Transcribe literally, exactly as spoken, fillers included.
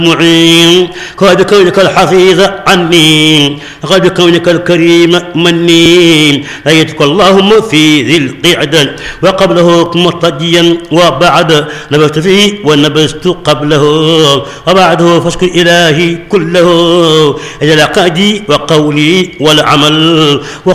معين قد كونك الحفيظ عني قد كونك الكريم مني أيتك اللهم في ذي القعدة وقبله مرتديا وبعد نبت فيه ونبست قبله وبعده فاشكر إلهي كله أجل قادي وقولي والعمل